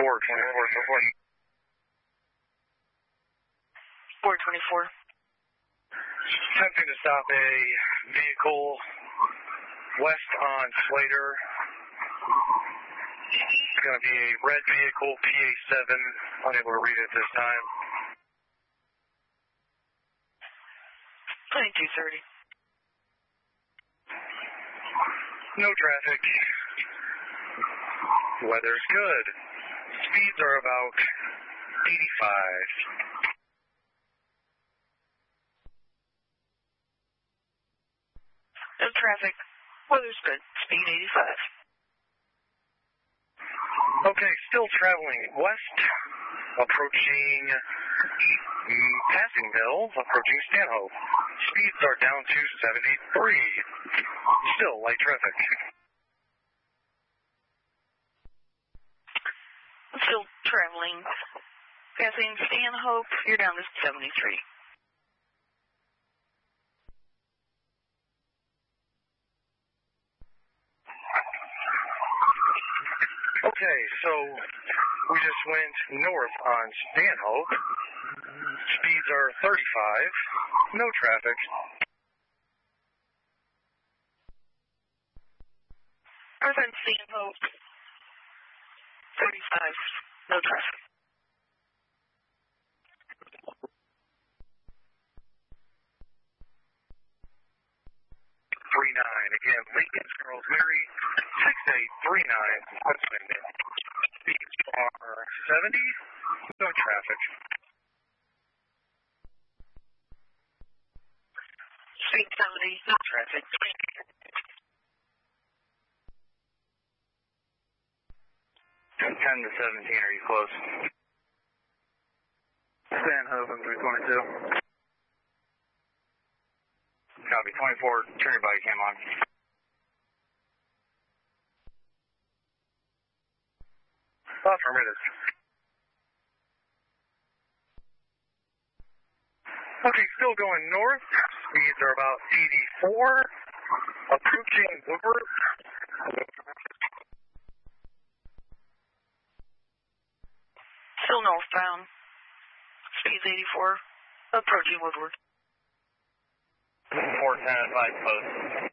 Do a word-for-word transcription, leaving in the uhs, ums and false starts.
four twenty-four, so forth. four twenty-four. Attempting to stop a vehicle west on Slater. It's going to be a red vehicle, P A seven, unable to read it this time. twenty-two thirty. No traffic. Weather's good. Speeds are about eighty-five. No traffic. Weather's good. Speed eighty-five. Okay, still traveling west, approaching, mm, passing Mills, approaching Stanhope. Speeds are down to seventy-three. Still light traffic. Still traveling. Passing Stanhope, you're down to seventy-three. Okay, so we just went north on Stanhope. Speeds are thirty-five. No traffic. North on Stanhope. thirty-five. No traffic. three nine. Again, Lincoln Charles Mary, six eight three nine. Speeds are seventy. No traffic. Speed seventy. No traffic. ten to seventeen, are you close? Stanhope and three twenty-two. Copy, twenty-four, turn your body cam on. Affirmative. Okay, still going north. Speeds are about eighty-four. Approaching Woodward. Still northbound. Speed's eighty-four. Approaching Woodward. four ten at five post.